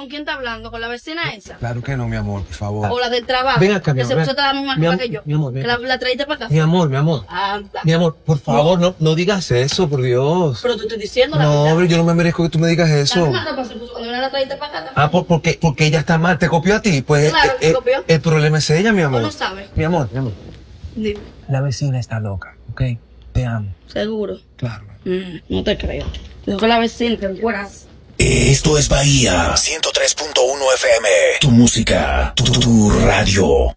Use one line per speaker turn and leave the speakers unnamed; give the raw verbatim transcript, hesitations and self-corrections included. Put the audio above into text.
¿Con quién está hablando? ¿Con la vecina esa?
Claro que no, mi amor, por favor.
¿O la del trabajo?
Ven acá, mi
que
amor.
se puso a la misma
Mi
cosa
am-
que yo.
mi amor, ven.
Que la, la traíste para acá.
Mi amor, mi amor.
Anda.
Mi amor, por favor, no, no digas eso, por Dios.
Pero te estoy diciendo la
No,
verdad.
hombre, yo no me merezco que tú me digas
La
eso.
misma ropa se puso cuando la traíste para acá.
Ah, por, porque, porque ella está mal, te copió a ti. Pues
Claro,
eh,
te
eh,
copió.
el problema es ella, mi
¿O
amor.
no sabes?
Mi amor, mi amor.
Dime.
La vecina está loca, ¿ok? Te amo.
Seguro.
Claro.
Mm, no te creo. Dijo que la vecina te encueras.
Esto es Bahía ciento tres punto uno F M. Tu música, tu, tu radio.